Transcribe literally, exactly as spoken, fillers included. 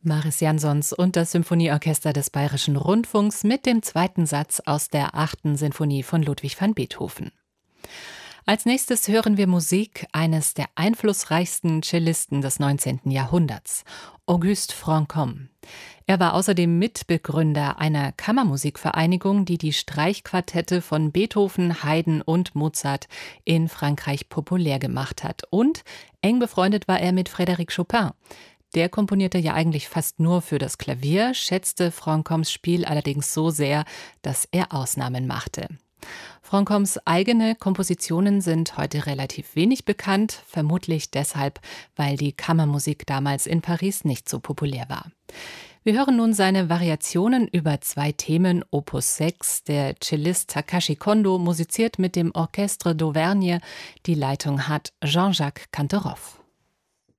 Maris Jansons und das Symphonieorchester des Bayerischen Rundfunks mit dem zweiten Satz aus der achten Sinfonie von Ludwig van Beethoven. Als nächstes hören wir Musik eines der einflussreichsten Cellisten des neunzehnten Jahrhunderts, Auguste Franchomme. Er war außerdem Mitbegründer einer Kammermusikvereinigung, die die Streichquartette von Beethoven, Haydn und Mozart in Frankreich populär gemacht hat. Und eng befreundet war er mit Frédéric Chopin. Der komponierte ja eigentlich fast nur für das Klavier, schätzte Franchommes Spiel allerdings so sehr, dass er Ausnahmen machte. Franchommes eigene Kompositionen sind heute relativ wenig bekannt, vermutlich deshalb, weil die Kammermusik damals in Paris nicht so populär war. Wir hören nun seine Variationen über zwei Themen, Opus sechs. Der Cellist Takashi Kondo musiziert mit dem Orchestre d'Auvergne. Die Leitung hat Jean-Jacques Canteroff.